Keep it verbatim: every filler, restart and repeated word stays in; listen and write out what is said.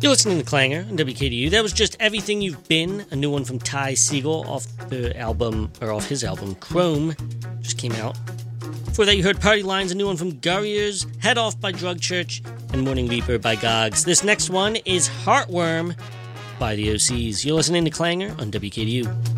You're listening to Clanger on W K D U. That was just Everything You've Been, a new one from Ty Segall off the album, or off his album, Chrome, just came out. Before that, you heard Party Lines, a new one from Gurriers, Head Off by Drug Church, and Morning Reaper by Gogs. This next one is Heartworm by the O Cs. You're listening to Clanger on W K D U.